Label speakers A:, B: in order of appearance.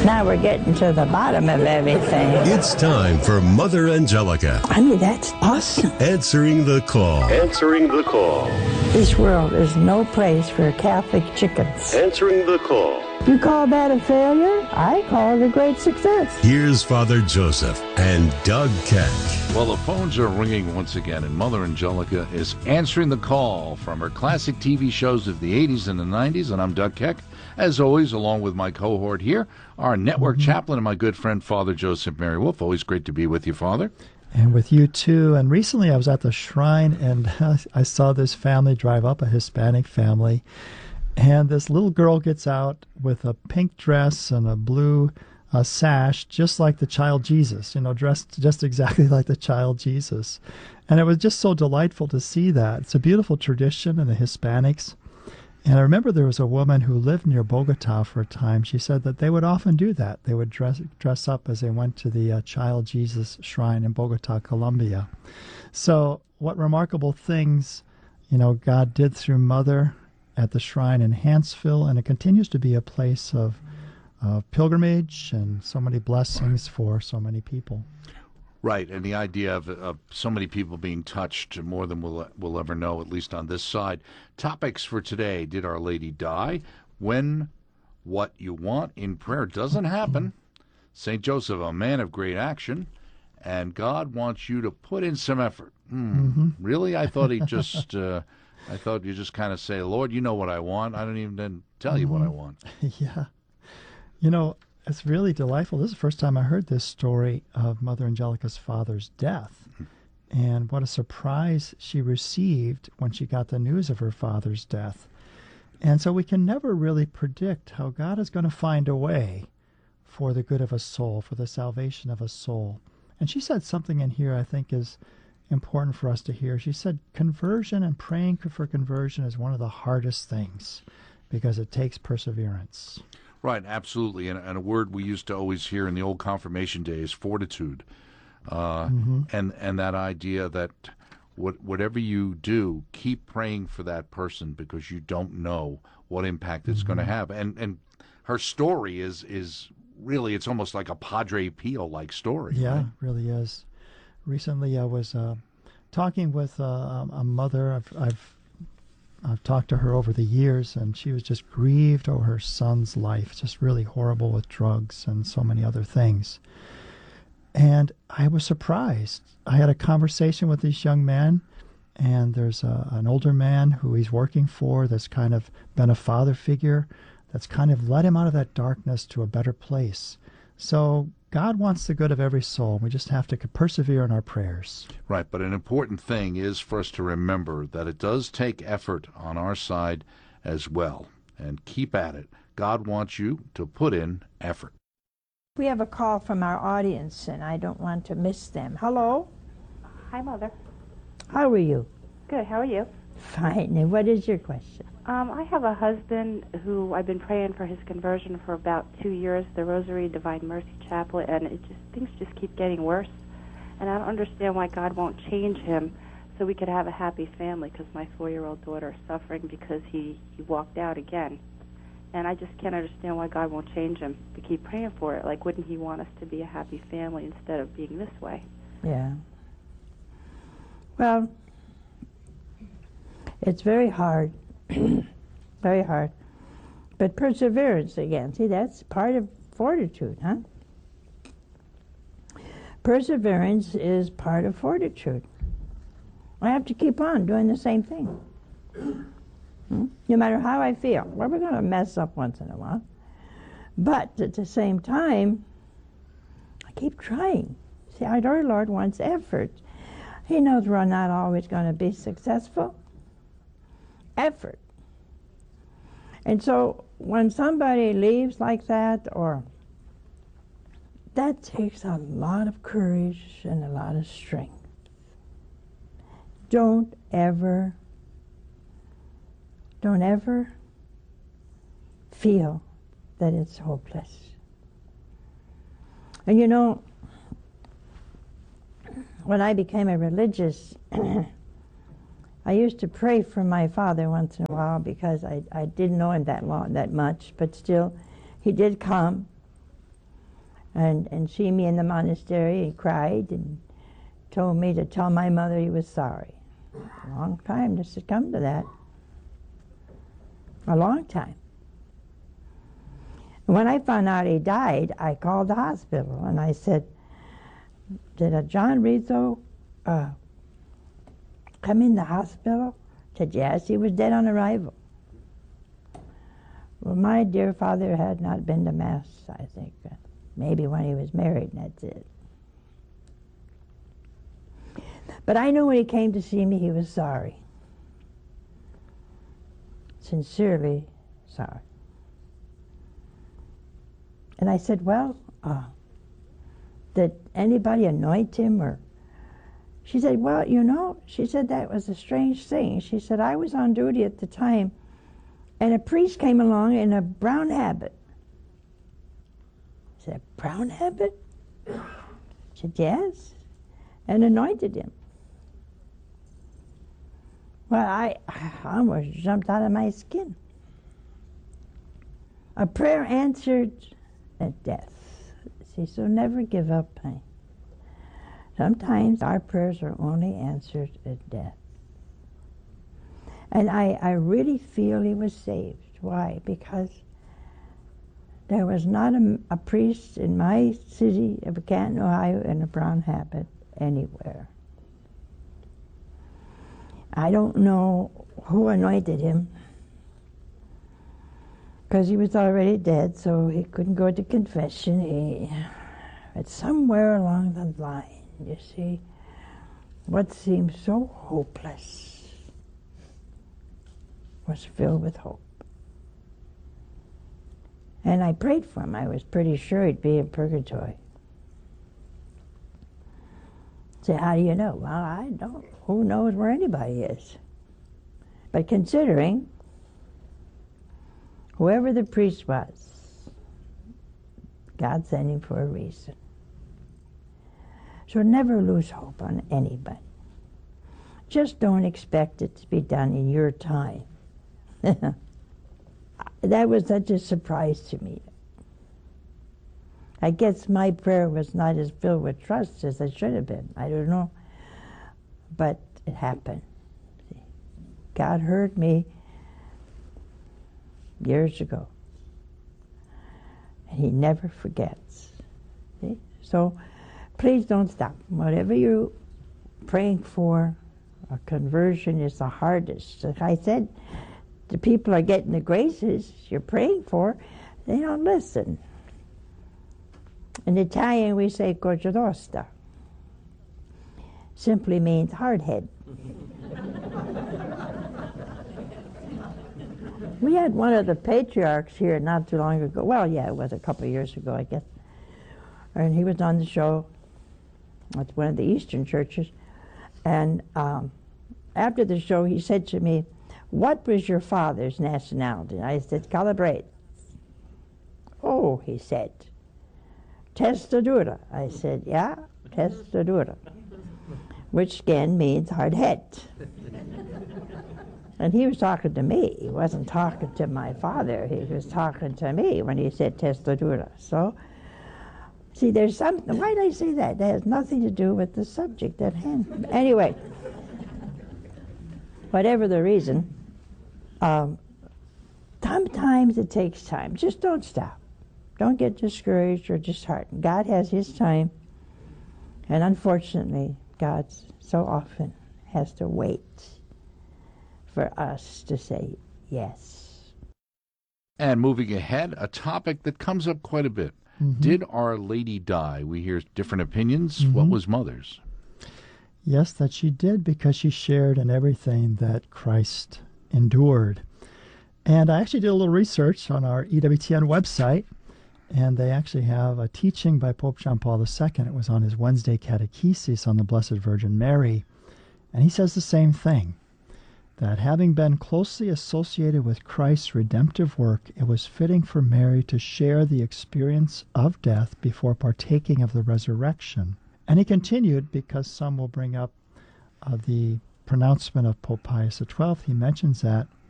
A: Now we're getting to the bottom of everything.
B: It's time for Mother Angelica.
A: I mean, that's awesome.
B: Answering the call. Answering the call.
A: This world is no place for Catholic chickens.
B: Answering the call.
A: You call that a failure? I call it a great success.
B: Here's Father Joseph and Doug Keck.
C: Well, the phones are ringing once again, and Mother Angelica is answering the call from her classic TV shows of the 80s and the 90s, and I'm Doug Keck, as always, along with my cohort here, our network chaplain and my good friend, Father Joseph Mary Wolf. Always great to be with you, Father.
D: And with you, too. And recently I was at the shrine, and I saw this family drive up, a Hispanic family, and this little girl gets out with a pink dress and a blue sash, just like the child Jesus, dressed just exactly like the child Jesus. And it was just so delightful to see that. It's a beautiful tradition in the Hispanics. And I remember there was a woman who lived near Bogota for a time. She said that they would often do that. They would dress up as they went to the Child Jesus shrine in Bogota, Colombia. So what remarkable things, God did through Mother at the shrine in Hanceville, and it continues to be a place of pilgrimage and so many blessings for so many people.
C: Right, and the idea of so many people being touched more than we'll ever know, at least on this side. Topics for today: did Our Lady die? When what you want in prayer doesn't happen. St. Joseph, a man of great action, and God wants you to put in some effort. Really? I thought he just... I thought you just kind of say, Lord, you know what I want. I don't even then tell you what I want.
D: Yeah. It's really delightful. This is the first time I heard this story of Mother Angelica's father's death. And what a surprise she received when she got the news of her father's death. And so we can never really predict how God is going to find a way for the good of a soul, for the salvation of a soul. And she said something in here I think is important for us to hear. She said conversion and praying for conversion is one of the hardest things because it takes perseverance.
C: Right, absolutely. And a word we used to always hear in the old confirmation days, fortitude. And that idea that whatever you do, keep praying for that person because you don't know what impact it's going to have. And her story is really, it's almost like a Padre Pio-like story.
D: Yeah,
C: right?
D: It really is. Recently, I was talking with a mother. I've talked to her over the years, and she was just grieved over her son's life, just really horrible with drugs and so many other things. And I was surprised. I had a conversation with this young man, and there's an older man who he's working for that's kind of been a father figure that's kind of led him out of that darkness to a better place. So God wants the good of every soul. We just have to persevere in our prayers.
C: Right, but an important thing is for us to remember that it does take effort on our side as well. And keep at it. God wants you to put in effort.
A: We have a call from our audience, and I don't want to miss them. Hello?
E: Hi, Mother.
A: How are you?
E: Good. How are you?
A: Fine. And what is your question?
E: I have a husband who I've been praying for his conversion for about 2 years, the Rosary Divine Mercy Chapel, and things just keep getting worse. And I don't understand why God won't change him so we could have a happy family, because my 4-year-old daughter is suffering because he walked out again. And I just can't understand why God won't change him. We keep praying for it. Like, wouldn't he want us to be a happy family instead of being this way?
A: Yeah. Well, it's very hard. Very hard. But perseverance again. See, that's part of fortitude, huh? Perseverance is part of fortitude. I have to keep on doing the same thing. No matter how I feel. Well, we're going to mess up once in a while. But at the same time, I keep trying. See, our Lord wants effort. He knows we're not always going to be successful. Effort. And so when somebody leaves like that, or that takes a lot of courage and a lot of strength. Don't ever feel that it's hopeless. And when I became a religious, I used to pray for my father once in a while because I didn't know him that much, but still, he did come and see me in the monastery. He cried and told me to tell my mother he was sorry. A long time just to come to that. A long time. When I found out he died, I called the hospital and I said, did John Rizzo come in the hospital? He said, yes, he was dead on arrival. Well, my dear father had not been to Mass, I think. Maybe when he was married, and that's it. But I knew when he came to see me, he was sorry. Sincerely sorry. And I said, well, did anybody anoint him? Or she said, well, you know, she said that was a strange thing. She said, I was on duty at the time, and a priest came along in a brown habit. I said, a brown habit? She said, yes, and anointed him. Well, I almost jumped out of my skin. A prayer answered at death. See, so never give up, honey. Sometimes our prayers are only answered at death. And I really feel he was saved. Why? Because there was not a priest in my city of Canton, Ohio, in a brown habit anywhere. I don't know who anointed him, because he was already dead, so he couldn't go to confession. But somewhere along the line, you see, what seemed so hopeless was filled with hope. And I prayed for him. I was pretty sure he'd be in purgatory. Say, how do you know? Well, I don't. Who knows where anybody is? But considering whoever the priest was, God sent him for a reason. So never lose hope on anybody. Just don't expect it to be done in your time. That was such a surprise to me. I guess my prayer was not as filled with trust as it should have been. I don't know. But it happened. God heard me years ago. And he never forgets. See? So please don't stop. Whatever you're praying for, a conversion is the hardest. Like I said, the people are getting the graces you're praying for, they don't listen. In Italian we say "Cocciodosta." Simply means hard head. We had one of the patriarchs here not too long ago. Well, yeah, it was a couple of years ago, I guess. And he was on the show at one of the Eastern churches. And after the show, he said to me, "What was your father's nationality?" I said, "Calabrese." "Oh," he said, "Testadura." I said, "Yeah, Testadura," which again means hard head. And he was talking to me. He wasn't talking to my father. He was talking to me when he said Testadura. So, see, there's something. Why did I say that? That has nothing to do with the subject at hand. Anyway, whatever the reason, sometimes it takes time. Just don't stop. Don't get discouraged or disheartened. God has his time, and unfortunately, God so often has to wait for us to say yes.
C: And moving ahead, a topic that comes up quite a bit. Mm-hmm. Did Our Lady die? We hear different opinions. Mm-hmm. What was Mother's?
D: Yes, that she did, because she shared in everything that Christ endured. And I actually did a little research on our EWTN website, and they actually have a teaching by Pope John Paul II. It was on his Wednesday catechesis on the Blessed Virgin Mary. And he says the same thing, that having been closely associated with Christ's redemptive work, it was fitting for Mary to share the experience of death before partaking of the resurrection. And he continued, because some will bring up the pronouncement of Pope Pius XII. He mentions that